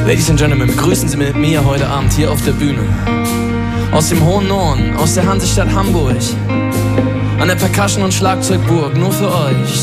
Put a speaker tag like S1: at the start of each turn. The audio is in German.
S1: Ladies and Gentlemen, begrüßen Sie mit mir heute Abend hier auf der Bühne. Aus dem hohen Norden, aus der Hansestadt Hamburg, an der Percussion- und Schlagzeugburg, nur für euch.